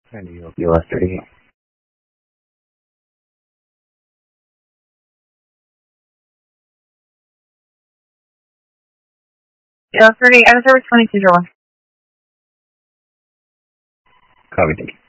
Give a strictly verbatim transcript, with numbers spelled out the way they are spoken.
And you you are studying. Yeah, thirty. I was over twenty-two, Joel. Copy.